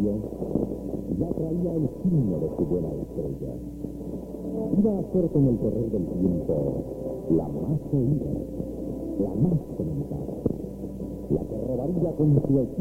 caballo ya traía el signo de su buena estrella. Iba a ser con el correr del tiempo la más oída, la más comentada, la que robaría con su equipo